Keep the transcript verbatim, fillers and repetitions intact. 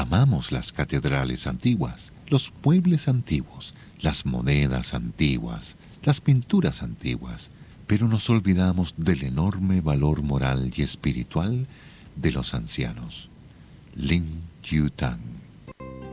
Amamos las catedrales antiguas, los muebles antiguos, las monedas antiguas, las pinturas antiguas, pero nos olvidamos del enorme valor moral y espiritual de los ancianos. Lin Yutang.